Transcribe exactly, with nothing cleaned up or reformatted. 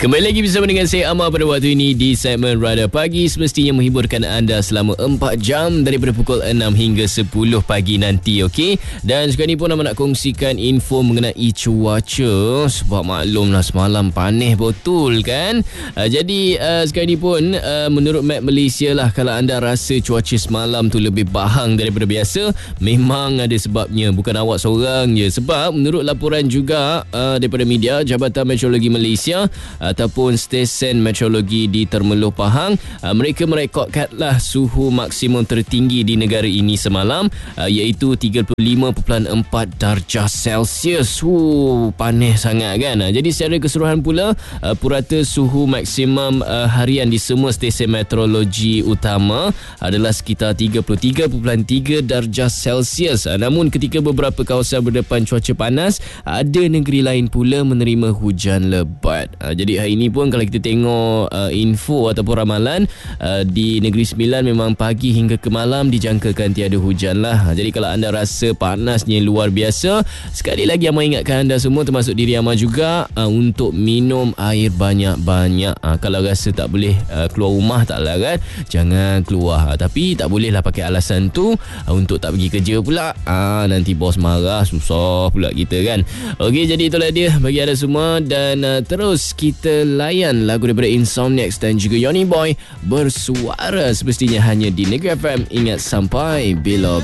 Kembali lagi bersama dengan saya Amar pada waktu ini di segmen Radar Pagi, semestinya menghiburkan anda selama empat jam daripada pukul enam hingga sepuluh pagi nanti, okey? Dan sekarang ni pun Amar nak kongsikan info mengenai cuaca, sebab maklumlah semalam panas betul kan. Uh, jadi uh, sekarang ni pun uh, menurut Map Malaysia lah, kalau anda rasa cuaca semalam tu lebih bahang daripada biasa, memang ada sebabnya, bukan awak seorang je. Sebab menurut laporan juga uh, daripada media Jabatan Meteorologi Malaysia ataupun stesen meteorologi di Temerloh Pahang, uh, mereka merekodkanlah suhu maksimum tertinggi di negara ini semalam, uh, iaitu tiga puluh lima perpuluhan empat darjah Celsius. Uh, panas sangat kan. Uh, jadi secara keseluruhan pula, uh, purata suhu maksimum uh, harian di semua stesen meteorologi utama adalah sekitar tiga puluh tiga perpuluhan tiga darjah Celsius. Uh, namun ketika beberapa kawasan berdepan cuaca panas, ada negeri lain pula menerima hujan lebat. Uh, jadi hari ini pun kalau kita tengok uh, info ataupun ramalan, uh, di Negeri Sembilan memang pagi hingga ke malam dijangkakan tiada hujan lah. Jadi kalau anda rasa panasnya luar biasa, sekali lagi Amar ingatkan anda semua, termasuk diri Amar juga, uh, untuk minum air banyak-banyak. uh, Kalau rasa tak boleh uh, keluar rumah, taklah kan, jangan keluar. uh, Tapi tak bolehlah pakai alasan tu uh, untuk tak pergi kerja pula. uh, Nanti bos marah, susah pula kita kan. Okey, jadi itulah dia bagi anda semua. Dan uh, terus kita layan lagu daripada Insomniacs dan juga Yoni Boy, Bersuara, semestinya hanya di Negeri F M. Ingat, sampai bila